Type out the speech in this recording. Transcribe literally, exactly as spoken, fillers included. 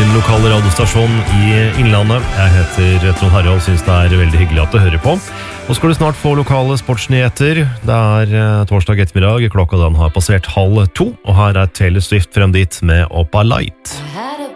din lokale radiostasjon i Innlandet. Jeg heter Trond Harald, synes det er veldig hyggelig at du hører på. Nå skal du snart få lokale sportsnyheter. Det er torsdag ettermiddag, klokka den har passert halv to, og her er Taylor Swift frem dit med Up a Light.